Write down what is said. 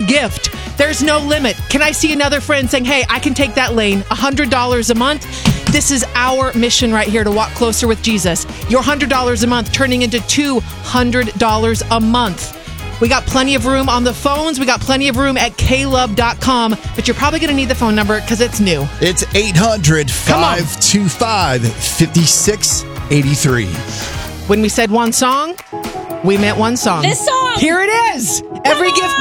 gift. There's no limit. Can I see another friend saying, hey, I can take that lane, $100 a month? This is our mission right here to walk closer with Jesus. Your $100 a month turning into $200 a month. We got plenty of room on the phones. We got plenty of room at klub.com, but you're probably going to need the phone number because it's new. It's 800-525-5683. When we said one song, we meant one song. This song! Here it is. Every gift